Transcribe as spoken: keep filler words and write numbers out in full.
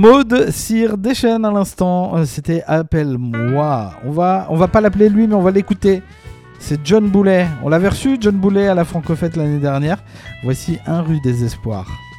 Maud Cyr Deschênes à l'instant, euh, c'était Appelle-moi. On va, on va pas l'appeler lui, mais on va l'écouter. C'est John Boulet. On l'avait reçu, John Boulet, à la Francofête l'année dernière. Voici Un rue des Espoirs.